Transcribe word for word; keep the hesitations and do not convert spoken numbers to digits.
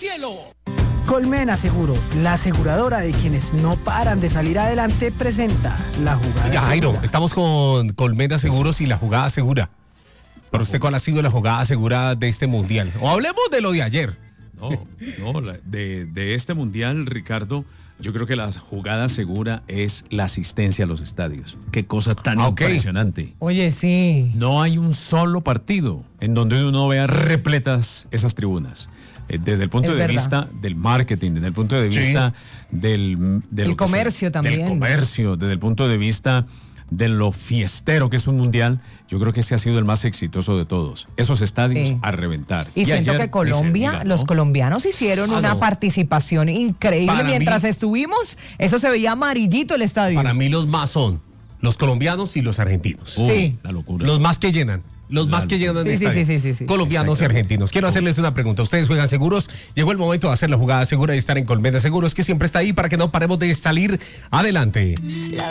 cielo. Colmena Seguros, la aseguradora de quienes no paran de salir adelante, presenta la jugada Oiga, Jairo, segura. estamos con Colmena Seguros y la jugada segura. ¿Para usted cuál ha sido la jugada segura de este mundial? O hablemos de lo de ayer. No, no, la- de, de este mundial, Ricardo, yo creo que la jugada segura es la asistencia a los estadios. Qué cosa tan Ah, ok. impresionante. Oye, sí. No hay un solo partido en donde uno vea repletas esas tribunas. Eh, Desde el punto Es de verdad. vista del marketing, desde el punto de Sí. vista del, de El lo que se- comercio también. Del comercio, desde el punto de vista de lo fiestero que es un mundial, yo creo que este ha sido el más exitoso de todos. Esos estadios Sí. a reventar. Y, siento ayer que Colombia, ni se diga, los ¿no? colombianos hicieron Ah, una no. participación increíble. Para Mientras mí- estuvimos, eso se veía amarillito el estadio. Para mí los más son los colombianos y los argentinos. Uy, Sí. la locura. Los más que llenan. Los más La- que llenan Sí, el sí, estadio. sí, sí, sí. Colombianos y argentinos. Quiero hacerles una pregunta. ¿Ustedes juegan seguros? Llegó el momento de hacer la jugada segura y estar en Colmena Seguros, que siempre está ahí para que no paremos de salir adelante.